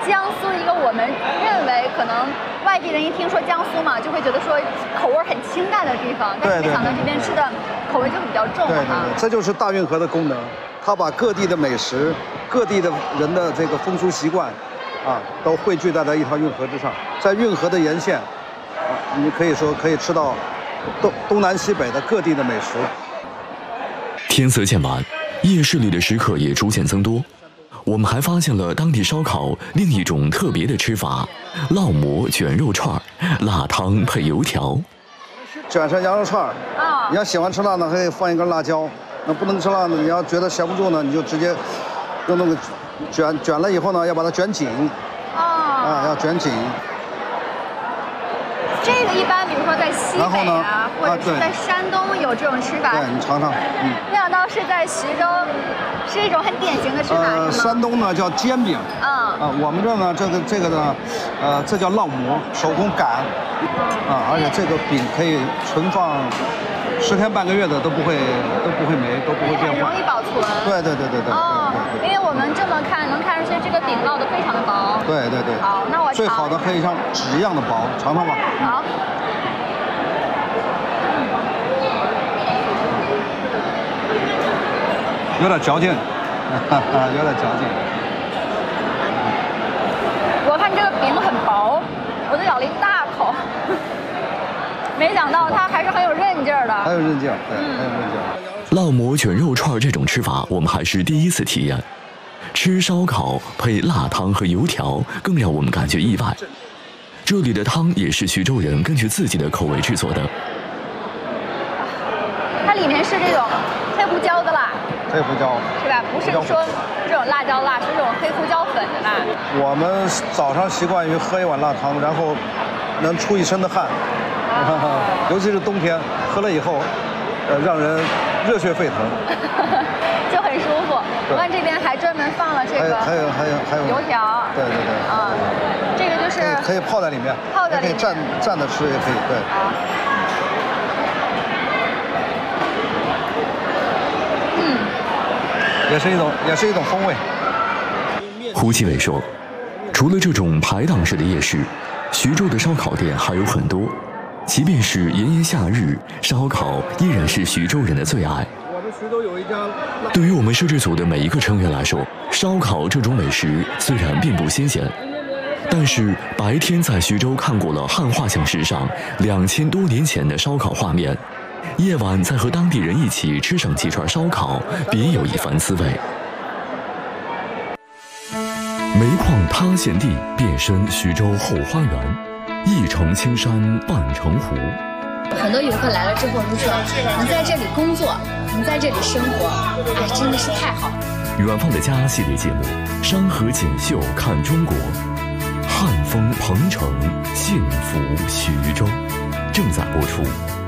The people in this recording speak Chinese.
江苏一个我们认为可能外地人一听说江苏嘛，就会觉得说口味很清淡的地方，但是没想到这边吃的口味就比较重了哈。 这就是大运河的功能，它把各地的美食、各地的人的这个风俗习惯，都汇聚在一条运河之上，在运河的沿线，你可以说可以吃到东南西北的各地的美食。 天色渐晚，夜市里的食客也逐渐增多。我们还发现了当地烧烤另一种特别的吃法——烙馍卷肉串，辣汤配油条。 卷成羊肉串你要喜欢吃辣呢，可以放一根辣椒；那不能吃辣呢，你要觉得闲不住呢，你就直接用那个卷了以后呢，要把它卷紧。要卷紧。 这个一般，比如说在西北或者是在山东有这种吃法。 对，你尝尝。 没想到是在徐州，是一种很典型的吃法。 山东呢叫煎饼。我们这呢这个呢，这叫烙馍，手工擀。而且这个饼可以存放10天半个月的都不会没，都不会变坏。 很容易保存。 对。 因为我们这么看，能看出去这个饼烙得非常的薄。 对。 好，那我最好的可以像纸一样的薄，尝尝吧。 好。 有点嚼劲，有点嚼劲。 我看这个饼很薄，我就咬了一大口，没想到它还是很有韧劲儿的。 很有韧劲，对，很有韧劲。 烙馍卷肉串这种吃法，我们还是第一次体验。吃烧烤配辣汤和油条，更让我们感觉意外。这里的汤也是徐州人根据自己的口味制作的。 它里面是这种黑胡椒的辣。 黑胡椒是吧？不是说这种辣椒辣，是这种黑胡椒粉的辣。 我们早上习惯于喝一碗辣汤，然后能出一身的汗，尤其是冬天，喝了以后，让人热血沸腾， 就很舒服。我看这边还专门放了这个， 还有油条。 对。 这个就是可以泡在里面，可以蘸着吃也可以，对。也是一种风味。 胡其伟说，除了这种排档式的夜市，徐州的烧烤店还有很多。即便是炎炎夏日，烧烤依然是徐州人的最爱。 我们徐州有一家。 对于我们摄制组的每一个成员来说，烧烤这种美食虽然并不新鲜，但是白天在徐州看过了汉画像石上2000多年前的烧烤画面，夜晚再和当地人一起吃上几串烧烤，别有一番滋味。煤矿塌陷地变身徐州后花园，一城青山半城湖。 很多游客来了之后就说，能在这里工作，能在这里生活，真的是太好了。 远方的家系列节目《山河锦绣看中国》，汉风鹏城，幸福徐州，正在播出。